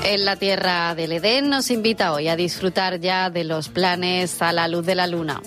En la Tierra del Edén nos invita hoy a disfrutar ya de los planes a la luz de la luna.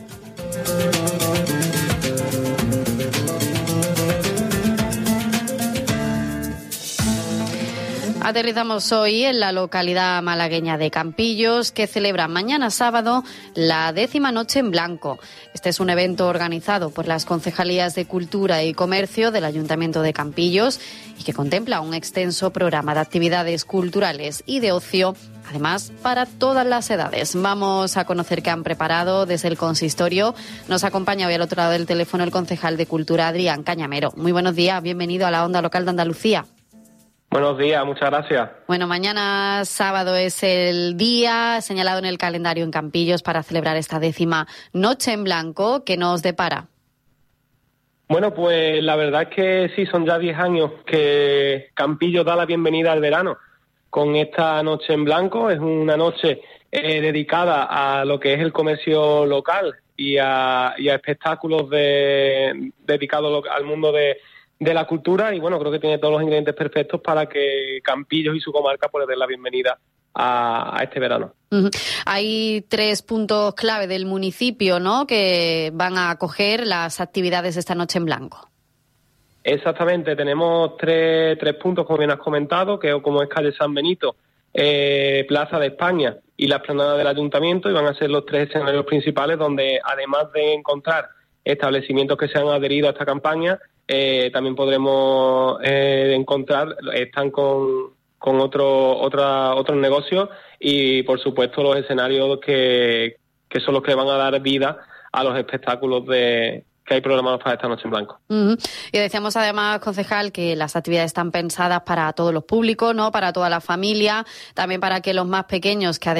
Aterrizamos hoy en la localidad malagueña de Campillos, que celebra mañana sábado la 10ª Noche en Blanco. Este es un evento organizado por las Concejalías de Cultura y Comercio del Ayuntamiento de Campillos y que contempla un extenso programa de actividades culturales y de ocio, además para todas las edades. Vamos a conocer qué han preparado desde el consistorio. Nos acompaña hoy al otro lado del teléfono el concejal de Cultura, Adrián Cañamero. Muy buenos días, bienvenido a la Onda Local de Andalucía. Buenos días, muchas gracias. Bueno, mañana sábado es el día señalado en el calendario en Campillos para celebrar esta 10ª Noche en Blanco. ¿Qué nos depara? Bueno, pues la verdad es que sí, son ya 10 años que Campillos da la bienvenida al verano con esta Noche en Blanco. Es una noche dedicada a lo que es el comercio local y a espectáculos dedicados al mundo de la cultura, y bueno, creo que tiene todos los ingredientes perfectos para que Campillos y su comarca pues den la bienvenida a este verano. Uh-huh. Hay 3 puntos clave del municipio, ¿no?, que van a acoger las actividades de esta Noche en Blanco. Exactamente, tenemos tres puntos, como bien has comentado, que como es calle San Benito, Plaza de España y la explanada del Ayuntamiento, y van a ser los 3 escenarios principales donde, además de encontrar establecimientos que se han adherido a esta campaña, también podremos encontrar, están con otros negocios y, por supuesto, los escenarios que son los que van a dar vida a los espectáculos que hay programados para esta Noche en Blanco. Uh-huh. Y decíamos además, concejal, que las actividades están pensadas para todos los públicos, ¿no?, para toda la familia, también para que los más pequeños, que